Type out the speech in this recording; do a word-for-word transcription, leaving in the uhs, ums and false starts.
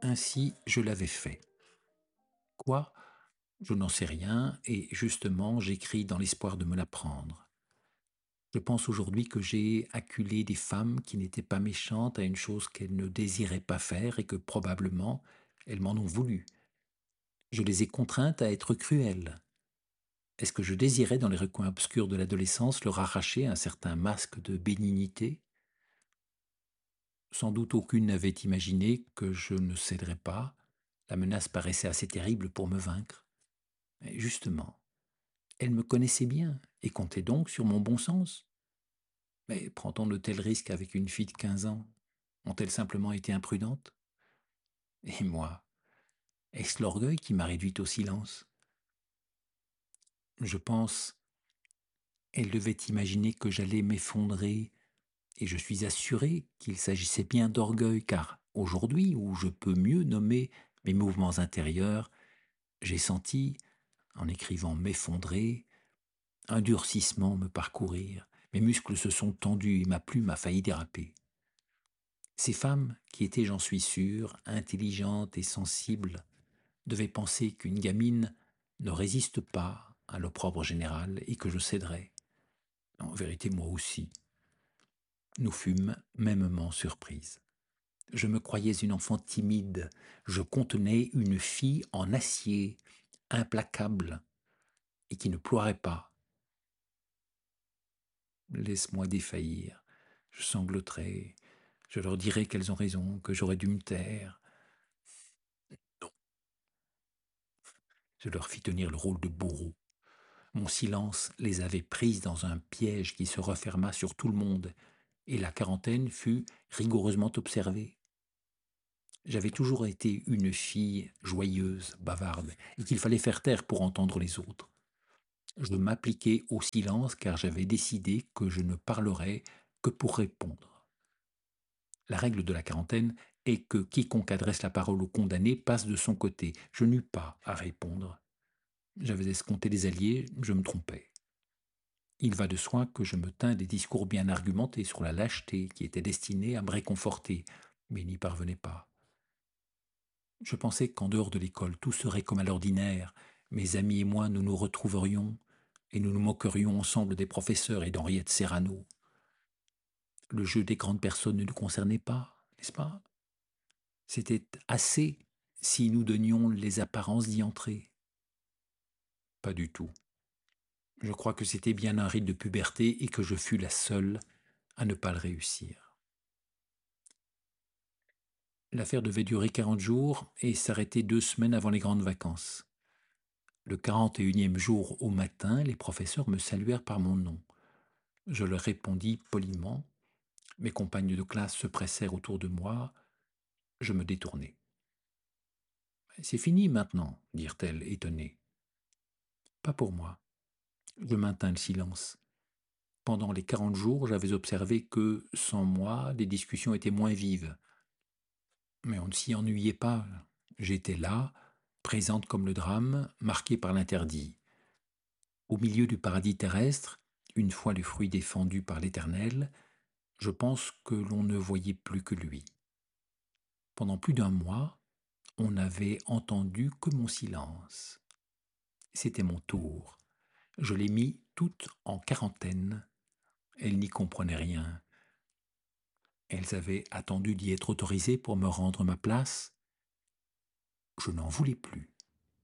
Ainsi, je l'avais fait. Quoi? Je n'en sais rien, et justement, j'écris dans l'espoir de me l'apprendre. Je pense aujourd'hui que j'ai acculé des femmes qui n'étaient pas méchantes à une chose qu'elles ne désiraient pas faire et que probablement elles m'en ont voulu. Je les ai contraintes à être cruelles. Est-ce que je désirais, dans les recoins obscurs de l'adolescence, leur arracher un certain masque de bénignité? Sans doute aucune n'avait imaginé que je ne céderais pas. La menace paraissait assez terrible pour me vaincre. Mais justement, elles me connaissaient bien et comptaient donc sur mon bon sens. Mais prend-on de tels risques avec une fille de quinze ans? Ont-elles simplement été imprudentes? Et moi, est-ce l'orgueil qui m'a réduite au silence? Je pense, elles devaient imaginer que j'allais m'effondrer, et je suis assuré qu'il s'agissait bien d'orgueil, car aujourd'hui, où je peux mieux nommer mes mouvements intérieurs, j'ai senti, en écrivant m'effondrer, un durcissement me parcourir. Mes muscles se sont tendus et ma plume a failli déraper. Ces femmes, qui étaient, j'en suis sûr, intelligentes et sensibles, devaient penser qu'une gamine ne résiste pas à l'opprobre général et que je céderais. En vérité, moi aussi. Nous fûmes mêmement surprises. Je me croyais une enfant timide. Je contenais une fille en acier, implacable, et qui ne ploierait pas. Laisse-moi défaillir. Je sangloterai. Je leur dirai qu'elles ont raison, que j'aurais dû me taire. Non. Je leur fis tenir le rôle de bourreau. Mon silence les avait prises dans un piège qui se referma sur tout le monde, et la quarantaine fut rigoureusement observée. J'avais toujours été une fille joyeuse, bavarde, et qu'il fallait faire taire pour entendre les autres. Je m'appliquai au silence car j'avais décidé que je ne parlerais que pour répondre. La règle de la quarantaine est que quiconque adresse la parole au condamné passe de son côté. Je n'eus pas à répondre. J'avais escompté des alliés, je me trompais. Il va de soi que je me tins des discours bien argumentés sur la lâcheté qui était destinée à me réconforter, mais n'y parvenais pas. Je pensais qu'en dehors de l'école, tout serait comme à l'ordinaire. Mes amis et moi, nous nous retrouverions et nous nous moquerions ensemble des professeurs et d'Henriette Serrano. Le jeu des grandes personnes ne nous concernait pas, n'est-ce pas? C'était assez si nous donnions les apparences d'y entrer. Pas du tout. Je crois que c'était bien un rite de puberté et que je fus la seule à ne pas le réussir. L'affaire devait durer quarante jours et s'arrêter deux semaines avant les grandes vacances. Le quarante et unième jour au matin, les professeurs me saluèrent par mon nom. Je leur répondis poliment. Mes compagnes de classe se pressèrent autour de moi. Je me détournai. C'est fini maintenant, dirent-elles, étonnées. Pas pour moi. Je maintins le silence. Pendant les quarante jours, j'avais observé que, sans moi, les discussions étaient moins vives. Mais on ne s'y ennuyait pas. J'étais là, présente comme le drame, marquée par l'interdit. Au milieu du paradis terrestre, une fois le fruit défendu par l'Éternel, je pense que l'on ne voyait plus que lui. Pendant plus d'un mois, on n'avait entendu que mon silence. C'était mon tour. Je l'ai mis toute en quarantaine. Elles n'y comprenaient rien. Elles avaient attendu d'y être autorisées pour me rendre ma place. Je n'en voulais plus.